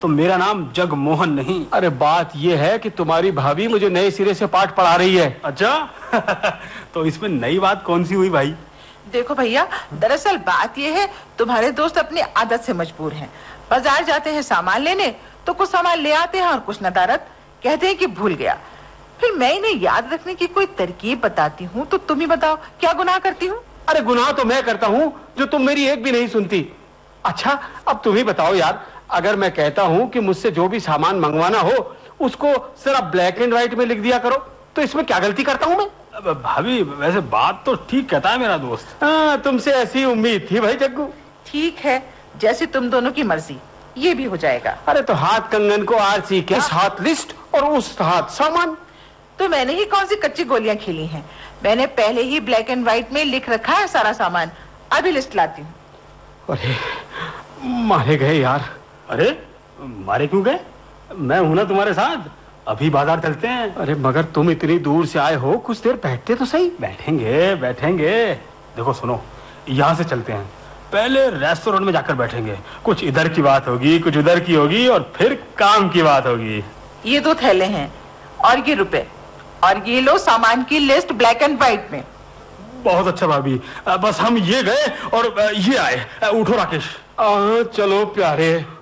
तो मेरा नाम जगमोहन नहीं। अरे बात ये है कि तुम्हारी भाभी मुझे नए सिरे से पाठ पढ़ा रही है। अच्छा तो इसमें नई बात कौन सी हुई भाई? देखो भैया, दरअसल बात ये है, तुम्हारे दोस्त अपनी आदत से मजबूर हैं। बाजार जाते हैं सामान लेने, तो कुछ सामान ले आते हैं और कुछ नदारत कहते हैं कि भूल गया। फिर मैं इन्हें याद रखने की कोई तरकीब बताती हूँ, तो तुम ही बताओ क्या गुनाह करती हूँ? अरे गुनाह तो मैं करता हूँ जो तुम मेरी एक भी नहीं सुनती। अच्छा अब तुम ही बताओ यार, अगर मैं कहता हूँ कि मुझसे जो भी सामान मंगवाना हो उसको जरा ब्लैक एंड व्हाइट में लिख दिया करो, तो इसमें क्या गलती करता हूँ मैं? भाभी वैसे बात तो ठीक कहता है मेरा दोस्त। हाँ, तुमसे ऐसी उम्मीद थी भाई जग्गू। ठीक है, जैसे तुम दोनों की मर्जी, ये भी हो जाएगा। अरे तो हाथ कंगन को आरसी क्या, इस हाथ लिस्ट और उस हाथ सामान। तो मैंने ही कौन सी कच्ची गोलियां खेली हैं? मैंने पहले ही ब्लैक एंड व्हाइट में लिख रखा है सारा सामान। अभी लिस्ट लाती हूँ। अरे मारे गए यार। अरे मारे क्यों गए? मैं हूं ना तुम्हारे साथ, अभी बाजार चलते हैं। अरे मगर तुम इतनी दूर से आए हो, कुछ देर बैठते तो सही। बैठेंगे बैठेंगे। देखो सुनो, यहाँ से चलते हैं, पहले रेस्टोरेंट में जाकर बैठेंगे, कुछ इधर की बात होगी कुछ उधर की होगी और फिर काम की बात होगी। ये 2 थैले हैं और ये रुपए, और ये लो सामान की लिस्ट ब्लैक एंड व्हाइट में। बहुत अच्छा भाभी, बस हम ये गए और ये आए। उठो राकेश। चलो प्यारे।